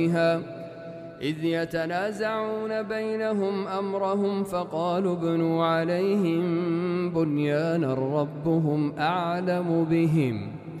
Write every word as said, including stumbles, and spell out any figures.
إذ يتنازعون بينهم أمرهم فقالوا ابنوا عليهم بنيانا ربهم أعلم بهم